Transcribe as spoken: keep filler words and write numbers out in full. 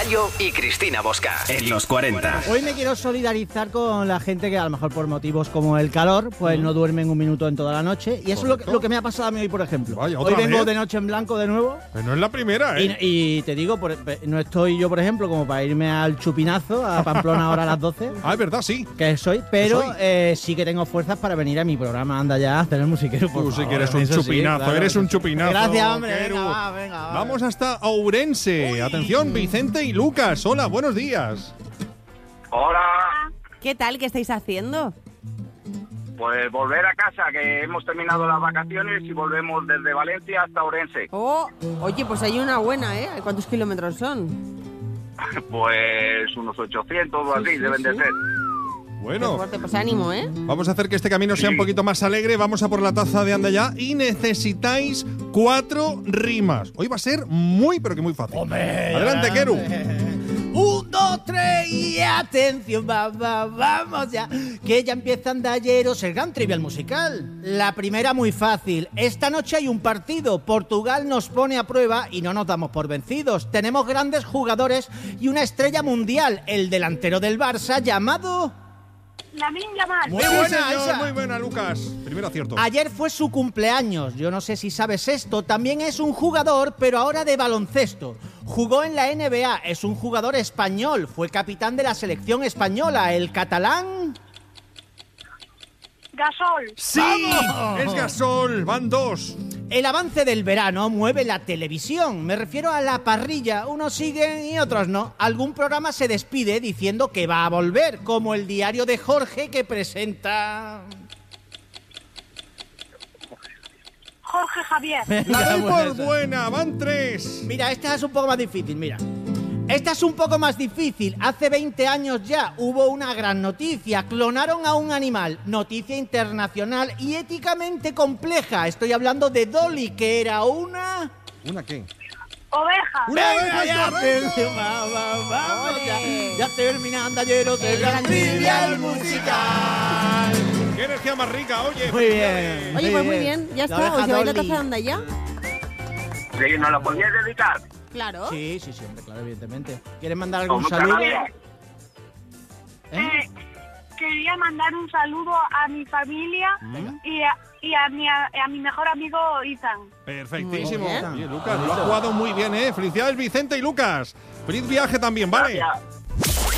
Mayo y Cristina Bosca en los cuarenta. Hoy me quiero solidarizar con la gente que a lo mejor por motivos como el calor, pues no duermen un minuto en toda la noche. Y eso Correcto. es lo que, lo que me ha pasado a mí hoy, por ejemplo. Vaya, hoy vengo vez? de noche en blanco de nuevo. Pues no es la primera, ¿eh? Y, y te digo, por, no estoy yo, por ejemplo, como para irme al chupinazo a Pamplona ahora a las doce. Ah, es verdad, sí. Que soy, pero soy. Eh, sí que tengo fuerzas para venir a mi programa. Anda ya, tener musiquero, por Tú favor. sí que eres un Eso chupinazo, sí, claro. eres un chupinazo. Gracias, hombre. Keru. Venga, va, venga, va. Vamos hasta Ourense. Uy. Atención, Vicente y Lucas. Hola, buenos días. Hola. ¿Qué tal? ¿Qué estáis haciendo? Pues volver a casa, que hemos terminado las vacaciones y volvemos desde Valencia hasta Ourense. Oh, oye, pues hay una buena, ¿eh? ¿Cuántos kilómetros son? Pues unos ochocientos o así, sí, sí, deben sí. de ser. Bueno, fuerte, pues ánimo, ¿eh? Vamos a hacer que este camino sea un poquito más alegre. Vamos a por la taza de Anda Ya y necesitáis cuatro rimas. Hoy va a ser muy, pero que muy fácil. ¡Hombre! Adelante, Keru. Un, dos, tres y atención, va, va, vamos ya, que ya empieza Andalleros, el gran trivial musical. La primera muy fácil. Esta noche hay un partido. Portugal nos pone a prueba y no nos damos por vencidos. Tenemos grandes jugadores y una estrella mundial, el delantero del Barça llamado... Lamine Yamal. Muy Sí, buena, señor. esa. Muy buena, Lucas. Primero acierto. Ayer fue su cumpleaños, yo no sé si sabes esto, también es un jugador, pero ahora de baloncesto. Jugó en la N B A, es un jugador español, fue capitán de la selección española, el catalán... Gasol. ¡Sí! ¡Vamos! Es Gasol, van dos. El avance del verano mueve la televisión, me refiero a la parrilla, unos siguen y otros no. Algún programa se despide diciendo que va a volver, como el diario de Jorge que presenta... Jorge Javier. La doy buena por esa. buena, van tres. Mira, esta es un poco más difícil, mira. Esta es un poco más difícil. Hace veinte años ya hubo una gran noticia. Clonaron a un animal. Noticia internacional y éticamente compleja. Estoy hablando de Dolly, que era una... ¿Una qué? Oveja. ¡Una Venga, oveja, ya, correcto! te- va, va, vamos ya. Ya termina Andalleros, el gran trivial musical. ¡Qué energía más rica, oye! Muy bien. Oye, pues muy bien, ya La está. oveja ¿Os lleváis la Dolly. taza de Anda Ya? Sí, ¿nos la podías dedicar? Claro. Sí, sí, sí, hombre, claro, evidentemente. ¿Quieres mandar algún Como saludo? canalla. ¿Eh? Eh, quería mandar un saludo a mi familia y, a, y a, mi, a, a mi mejor amigo Ethan. Perfectísimo. Muy bien. Oye, Lucas, lo has jugado muy bien, ¿eh? Felicidades, Vicente y Lucas. Feliz viaje también, ¿vale? Gracias.